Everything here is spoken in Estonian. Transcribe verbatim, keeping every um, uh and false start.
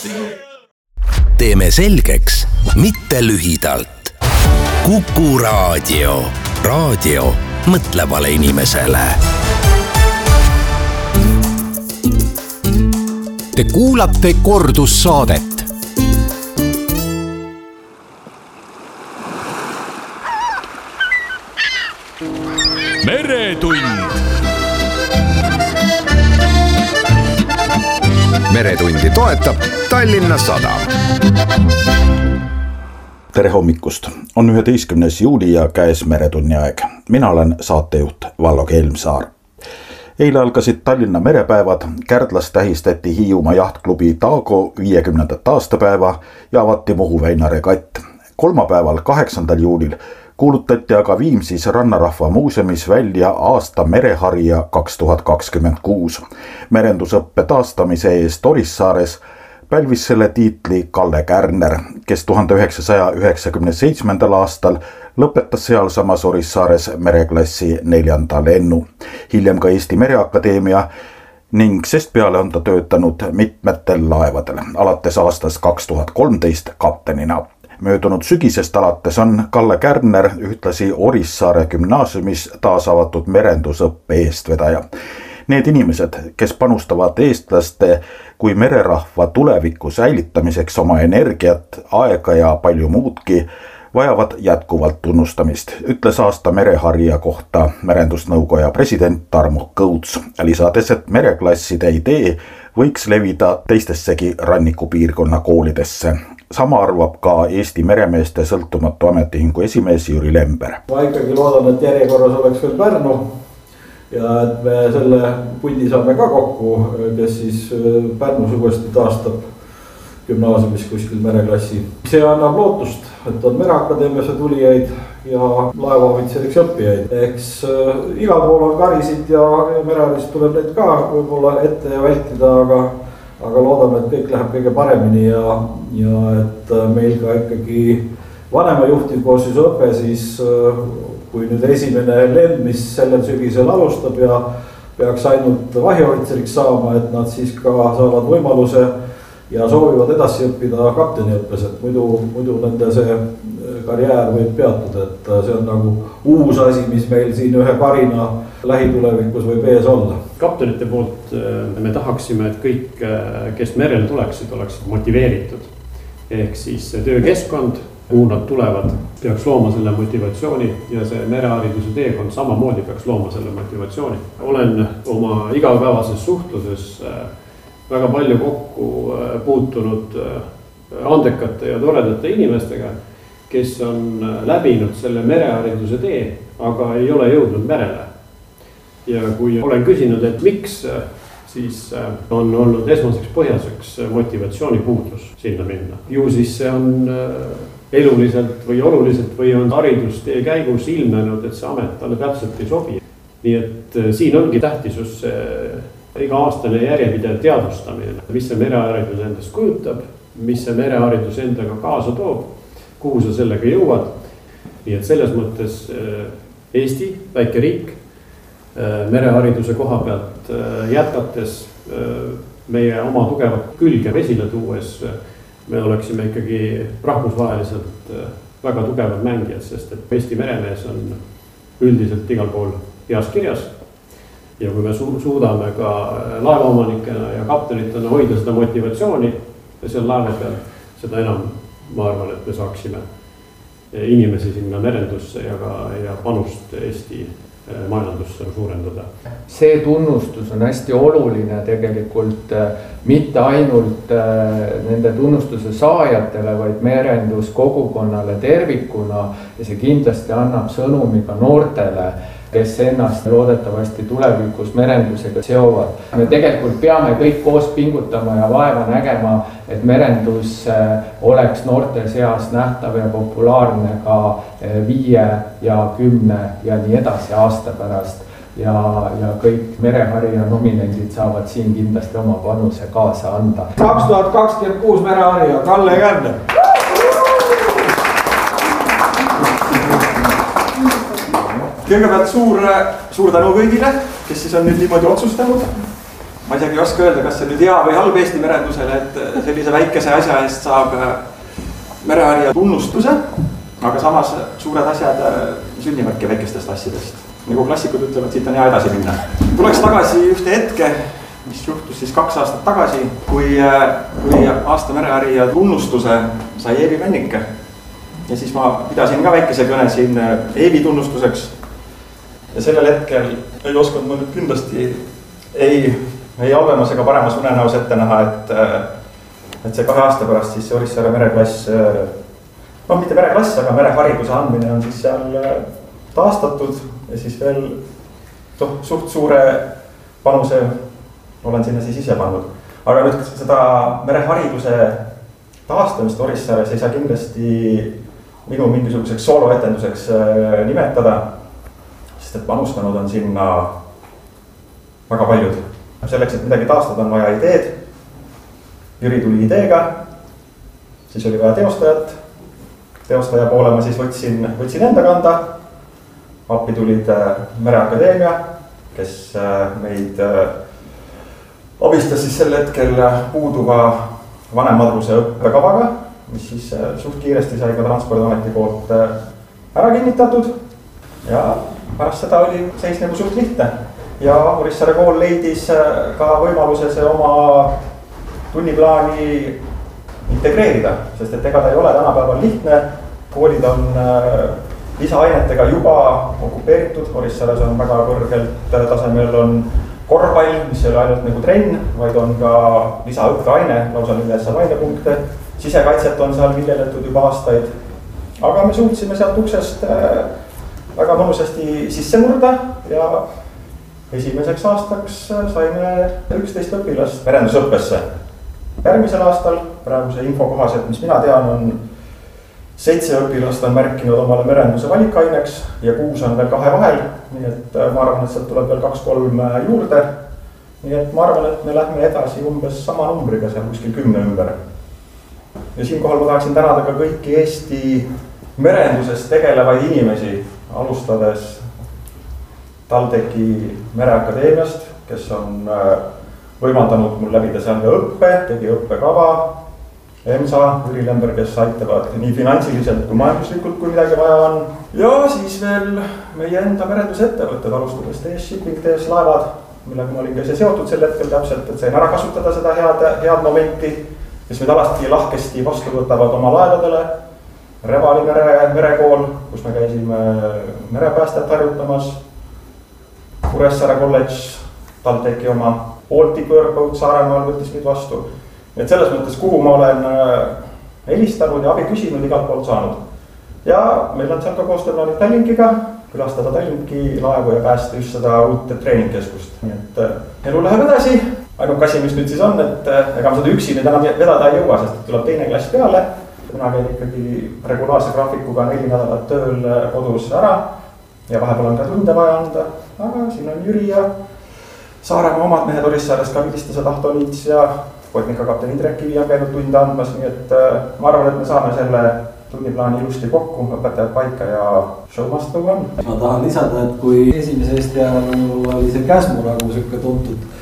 Teeme selgeks, mitte lühidalt. Kuku Raadio. Raadio mõtlevale inimesele. Te kuulate kordussaadet. Meretund. Meretundi toetab Tallinna Sadam. Tere hommikust! On üheteistkümnes juuli ja käes meretunni aeg. Mina olen saatejuht Vallo Kelmsaar. Eile algasid Tallinna merepäevad, Kärdlas tähistati Hiiumaa jahtklubi Taago viiekümnendat aastapäeva ja avati Muhu väina regatt. Kolmapäeval, kaheksandal juulil kuulutati aga Viimsis Rannarahva muuseumis välja aasta mereharija kaks tuhat kakskümmend kuus. Merendusõppe taastamise eest Orissaares pälvis selle tiitli Kalle Kärner, kes tuhande üheksasaja üheksakümne seitsmendal aastal lõpetas sealsamas Orissaares mereklassi neljanda lennu. Hiljem ka Eesti Mereakadeemia ning sest peale on ta töötanud mitmetel laevadel, alates aastast kaks tuhat kolmteist kaptenina. Möödunud sügisest alates on Kalle Kärner ühtlasi Orissaare gümnaasiumis taasavatud merendusõppe eestvedaja. Need inimesed, kes panustavad eestlaste kui mererahva tuleviku säilitamiseks oma energiat, aega ja palju muudki, vajavad jätkuvalt tunnustamist, ütles aasta mereharija kohta merendusnõukoja president Tarmo Kõuts, lisades, et mereklasside idee võiks levida teistessegi rannikupiirkonna koolidesse. Sama arvab ka Eesti meremeeste sõltumatu ametiühingu esimees Jüri Lember. Ma ikkagi loodan, et järjekorras oleks veel Pärnu ja et me selle pundi saame ka kokku, kes siis Pärnus uuesti taastab gümnaasiumis kuskil mereklassi. See annab lootust, et on Mereakadeemiasse tulijaid ja laevaohvitseriks õppijaid. Eks igal pool on karisid ja mereharist tuleb neid ka võib-olla ette ja vältida, aga aga loodame, et kõik läheb kõige paremini ja, ja et meil ka ikkagi vanema juhtivkoosseisu õpe siis, kui nüüd esimene lend, mis sellel sügisel alustab ja peaks ainult vahiohvitseriks saama, et nad siis ka saavad võimaluse ja soovivad edasi õppida kapteniõppes, et muidu, muidu nende see karjäär võib peatuda, et see on nagu uus asi, mis meil siin ühe karina lähitulevikus võib ees olla. Kaptenite poolt me tahaksime, et kõik, kes merel tuleksid, oleksid motiveeritud. Ehk siis töökeskkond, kuhu nad tulevad, peaks looma selle motivatsiooni ja see merehariduse teekond samamoodi peaks looma selle motivatsiooni. Olen oma igapäevases suhtluses väga palju kokku puutunud andekate ja toredate inimestega, kes on läbinud selle merehariduse tee, aga ei ole jõudnud merele. Ja kui olen küsinud, et miks, siis on olnud esmaseks põhjaseks motivatsiooni puudus sinna minna. Ju siis see on eluliselt või oluliselt või on haridustee käigus ilmenud, et see amet talle täpselt ei sobi. Nii et siin ongi tähtisus iga-aastane järjepidev teadvustamine, mis see mereharidus endast kujutab, mis see mereharidus endaga kaasa toob, kuhu sa sellega jõuad. Nii et selles mõttes Eesti, väike riik, merehariduse koha pealt jätkates meie oma tugevat külge esile tuues, me oleksime ikkagi rahvusvaheliselt väga tugevad mängijad, sest et Eesti meremees on üldiselt igal pool heas kirjas. Ja kui me su- suudame ka laevaomanikena ja kaptenitena hoida seda motivatsiooni seal laeva peal, seda enam ma arvan, et me saaksime inimesi sinna merendusse ja, ka, ja panust Eesti majandusse suurendada. See tunnustus on hästi oluline tegelikult mitte ainult nende tunnustuse saajatele, vaid merenduskogukonnale tervikuna ja see kindlasti annab sõnumi ka noortele, kes ennast loodetavasti tulevikus merendusega seovad. Me tegelikult peame kõik koos pingutama ja vaeva nägema, et merendus oleks noorte seas nähtav ja populaarne ka viie ja kümne ja nii edasi aasta pärast. Ja, ja kõik mereharija nominendid saavad siin kindlasti oma panuse kaasa anda. kaks tuhat kakskümmend kuus mereharija Kalle Kärner. Kõigepealt suur, suur tänu kõigile, kes siis on nüüd niimoodi otsustanud. ma isegi ei oska öelda, kas see nüüd hea või halb Eesti merendusele, et sellise väikese asja eest saab mereharija tunnustuse, aga samas suured asjad sünnivadki väikestest asjadest. Nagu klassikud ütlevad, siit on hea edasi minna. Tuleks tagasi ühte hetke, mis juhtus siis kaks aastat tagasi, kui, kui aasta mereharija tunnustuse sai Eevi Männike. Ja siis ma pidasin ka väikese kõne siin Eevi tunnustuseks. Ja sellel hetkel ei oskanud ma nüüd kindlasti ei, ei halvemas ega paremas unenäos ette näha, et, et see kahe aasta pärast siis see Orissaare mereklass, noh mitte mereklass, aga merehariduse andmine on siis seal taastatud ja siis veel toh, suht suure panuse olen sinna siis ise pannud. Aga nüüd seda merehariduse taastamist Orissaares ei saa kindlasti minu mingisuguseks sooloetenduseks nimetada, sest et panustanud on sinna väga paljud. Selleks, et midagi taastada, on vaja ideed. Jüri tuli ideega, siis oli vaja teostajat. Teostaja poole ma siis võtsin, võtsin enda kanda. Appi tulid Mereakadeemia, kes meid abistas siis sel hetkel puuduva vanemadruse õppekavaga, mis siis suht kiiresti sai ka Transpordiameti poolt ära kinnitatud. Ja pärast seda oli seis nagu suht lihtne. Ja Orissaare kool leidis ka võimaluse see oma tunniplaani integreerida, sest et ega ta ei ole tänapäeval lihtne. Koolid on lisaainetega juba okupeeritud. Orissaares on väga kõrgelt tasemel on korvpall, mis ei ole ainult nagu trenn, vaid on ka lisaõppeaine, lausa milles saab ainepunkte. Sisekaitset on seal viljeletud juba aastaid. Aga me suutsime sealt uksest väga mõnusasti sisse murda ja esimeseks aastaks saime üksteist õpilast merendusõppesse. Järgmisel aastal, praeguse info kohaselt, mis mina tean, on seitse õpilast on märkinud omale merenduse valikaineks ja kuus on veel kahe vahel. Nii et ma arvan, et sealt tuleb veel kaks-kolm juurde. Nii et ma arvan, et me lähme edasi umbes sama numbriga seal kuskil kümne ümber. Ja siinkohal ma tahaksin tänada ka kõiki Eesti merenduses tegelevaid inimesi, alustades TalTechi Mereakadeemiast, kes on võimaldanud mul läbida seal õppe, tegi õppekava, EMSA, Jüri Lember, kes aitavad nii finantsiliselt kui majanduslikult, kui midagi vaja on. Ja siis veel meie enda merendusettevõtted, alustades T S Shipping, T S Laevad, millega ma olin ka see seotud sel hetkel täpselt, et sain ära kasutada seda head, head momenti, kes meid alati lahkesti vastu võtavad oma laevadele. Revali mere, merekool, kus me käisime merepäästet harjutamas. Kuressaare College, TalTechi oma Baltic Workboat Saaremaal võttis meid vastu. Et selles mõttes, kuhu ma olen helistanud ja abi küsinud, igalt poolt saanud. Ja meil on seal ka koostööplaanid Tallinkiga, külastada Tallinki laevu ja päästa just seda uut treeningkeskust. Nii et elu läheb edasi. Ainult asi, mis nüüd siis on, et ega ma seda üksi nüüd enam vedada ei jõua, sest tuleb teine klass peale. Mina käin ikkagi regulaarse graafikuga neli nädalat tööl kodus ära ja vahepeal on ka tunde vaja anda. Aga siin on Jüri ja Saaremaa omad mehed Orissaares ka Vilistase Tahtoliits ja Potnika kapten Indrek Kivi on käinud tunde andmas, nii et ma arvan, et me saame selle tunniplaani ilusti kokku, õpetajad paika ja show must go on. Ma tahan lisada, et kui esimese Eesti ajal oli see Käsmuragu siuke tuntud